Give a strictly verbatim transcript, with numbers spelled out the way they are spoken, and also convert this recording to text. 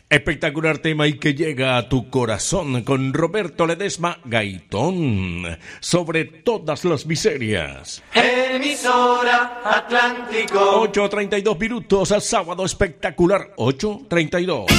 Espectacular tema y que llega a tu corazón con Roberto Ledesma, Gaitón, sobre todas las miserias. Emisora Atlántico. ocho treinta y dos minutos, a sábado espectacular, ocho treinta y dos.